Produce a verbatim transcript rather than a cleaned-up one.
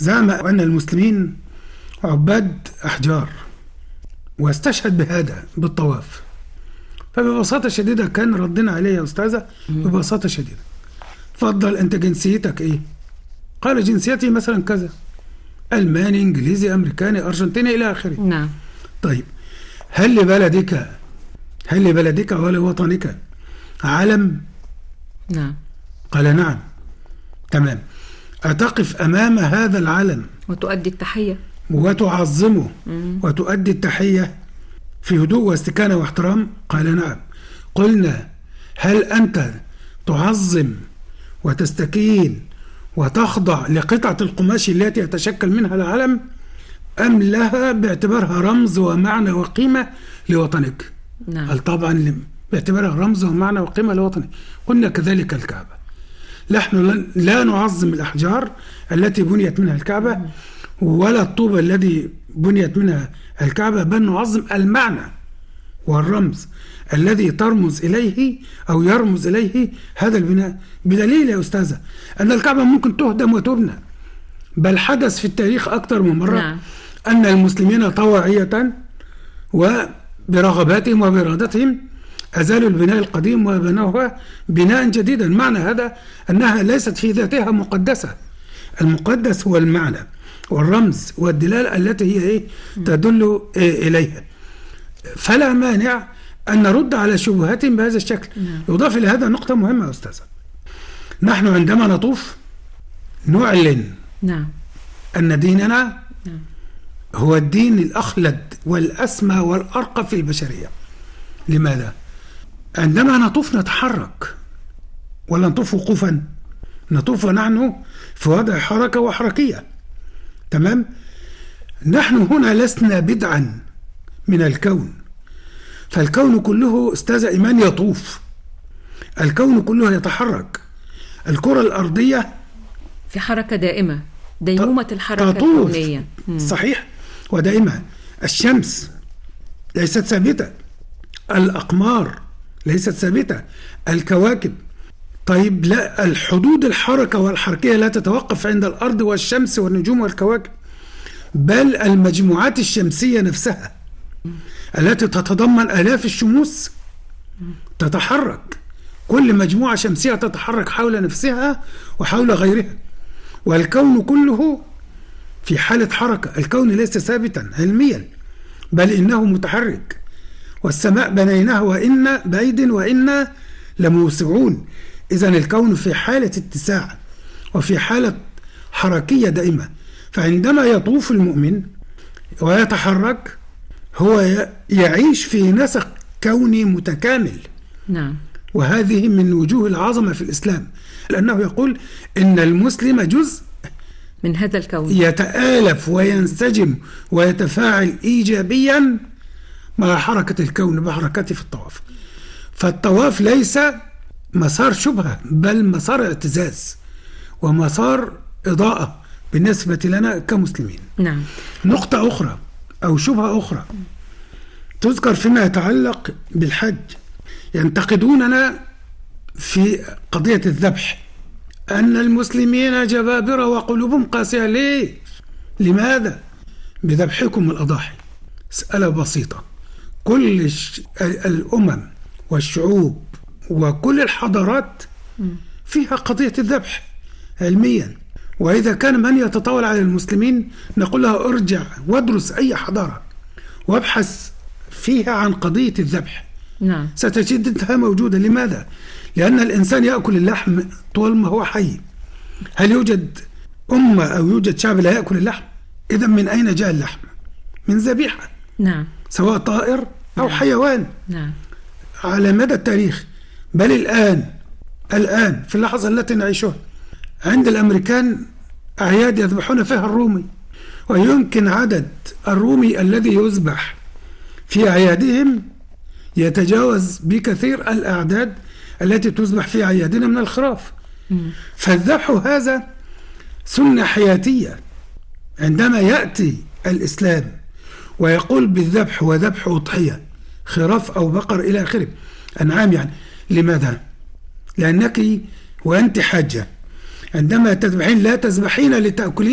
زعم أن المسلمين عباد أحجار، واستشهد بهذا بالطواف. فببساطة شديدة كان ردنا عليه يا أستاذة ببساطة شديدة: تفضل، أنت جنسيتك إيه؟ قال: جنسيتي مثلا كذا، ألماني، إنجليزي، أمريكاني، أرجنتيني، إلى آخره. نعم. طيب، هل لبلدك هل لبلدك ولوطنك علم؟ نعم. قال: نعم. تمام. أتقف أمام هذا العلم وتؤدي التحية وتعظمه مم. وتؤدي التحية في هدوء واستكانة واحترام؟ قال: نعم. قلنا: هل أنت تعظم وتستكين وتخضع لقطعة القماش التي يتشكل منها العلم، أم لها باعتبارها رمز ومعنى وقيمة لوطنك؟ نعم. قال: طبعا باعتبارها رمز ومعنى وقيمة لوطنك. قلنا: كذلك الكعبة، نحن لا نعظم الأحجار التي بنيت منها الكعبة ولا الطوبة الذي بنيت منها الكعبة، بل نعظم المعنى والرمز الذي ترمز إليه أو يرمز إليه هذا البناء. بدليل يا أستاذة أن الكعبة ممكن تهدم وتبنى، بل حدث في التاريخ أكثر من مرة نعم. أن المسلمين طواعية وبرغباتهم وبإرادتهم أزالوا البناء القديم وبنوها بناء جديدا. معنى هذا أنها ليست في ذاتها مقدسة، المقدس هو المعنى والرمز والدلالة التي هي إيه تدل إيه إليها. فلا مانع أن نرد على شبهاتهم بهذا الشكل. يضاف إلى هذا نقطة مهمة يا أستاذة: نحن عندما نطوف نعلن نعم. أن ديننا نعم. هو الدين الأخلد والأسمى والأرقى في البشرية. لماذا؟ عندما نطوف نتحرك، ولا نطوف وقوفا، نطوف ونحن في وضع حركة وحركية. تمام؟ نحن هنا لسنا بدعا من الكون، فالكون كله استاذ إيمان يطوف، الكون كله يتحرك. الكرة الأرضية في حركة دائمة، ديمومة الحركة تطوف. الكونية. صحيح، ودائمة. الشمس ليست ثابتة، الأقمار ليست ثابتة، الكواكب. طيب، لا، الحدود الحركة والحركية لا تتوقف عند الأرض والشمس والنجوم والكواكب، بل المجموعات الشمسية نفسها التي تتضمن آلاف الشموس تتحرك. كل مجموعة شمسية تتحرك حول نفسها وحول غيرها، والكون كله في حالة حركة. الكون ليس ثابتا علميا، بل إنه متحرك. والسماء بنيناها وإنا بأيد وإنا لموسعون. إذن الكون في حالة اتساع وفي حالة حركية دائمة. فعندما يطوف المؤمن ويتحرك هو يعيش في نسق كوني متكامل. نعم. وهذه من وجوه العظمة في الإسلام، لأنه يقول إن المسلم جزء من هذا الكون، يتآلف وينسجم ويتفاعل إيجابيا مع حركة الكون بحركته في الطواف. فالطواف ليس مسار شبهة، بل مسار اعتزاز ومسار إضاءة بالنسبة لنا كمسلمين. نعم. نقطة أخرى أو شبهة أخرى تذكر فيما يتعلق بالحج: ينتقدوننا في قضية الذبح أن المسلمين جبابرة وقلوبهم قاسية. ليه؟ لماذا؟ بذبحكم الأضاحي. مسألة بسيطة. كل الأمم والشعوب وكل الحضارات فيها قضية الذبح علميا، وإذا كان من يتطاول على المسلمين نقول له: ارجع وادرس أي حضارة وابحث فيها عن قضية الذبح. نعم. ستجدها موجودة. لماذا؟ لأن الإنسان يأكل اللحم طول ما هو حي. هل يوجد أمة أو يوجد شعب لا يأكل اللحم؟ إذا من أين جاء اللحم؟ من ذبيحة. نعم. سواء طائر أو نعم. حيوان. نعم. على مدى التاريخ، بل الآن الآن في اللحظة التي نعيشها عند الأمريكان أعياد يذبحون فيها الرومي، ويمكن عدد الرومي الذي يذبح في أعيادهم يتجاوز بكثير الأعداد التي تذبح في أعيادنا من الخراف. فالذبح هذا سنة حياتية. عندما يأتي الإسلام ويقول بالذبح وذبح أضحية، خراف أو بقر إلى آخره، أنعام يعني، لماذا؟ لأنك وأنت حاجة عندما تذبحين لا تذبحين لتأكلين